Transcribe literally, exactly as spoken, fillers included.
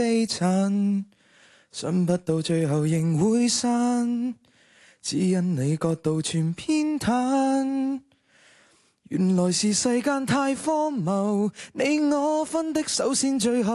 悲慘，想不到最後仍會散，只因你角度全偏袒。原來是世間太荒謬，你我分的首先最後。